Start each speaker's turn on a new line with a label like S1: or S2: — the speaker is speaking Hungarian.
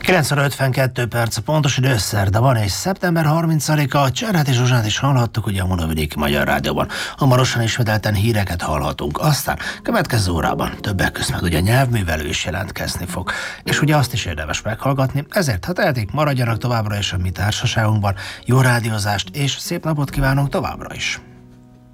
S1: 9:52 pontos idő, szerda van, és szeptember 30-a, Cserhát és Zsuzsát is hallhattuk ugye a Monovidéki Magyar Rádióban. Hamarosan ismételten híreket hallhatunk, aztán következő órában többek között meg ugye a nyelvművelő is jelentkezni fog. És ugye azt is érdemes meghallgatni, ezért ha tehetik, maradjanak továbbra is a mi társaságunkban. Jó rádiózást és szép napot kívánunk továbbra is!